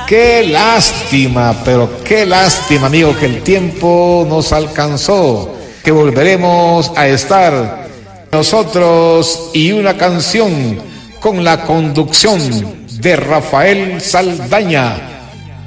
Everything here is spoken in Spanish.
Qué lástima, pero qué lástima, amigo, que el tiempo nos alcanzó, que volveremos a estar nosotros y una canción con la conducción de Rafael Saldaña.